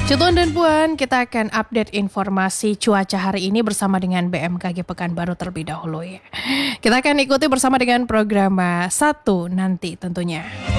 Tuan dan Puan, kita akan update informasi cuaca hari ini bersama dengan BMKG Pekanbaru terlebih dahulu ya. Kita akan ikuti bersama dengan program 1 nanti tentunya.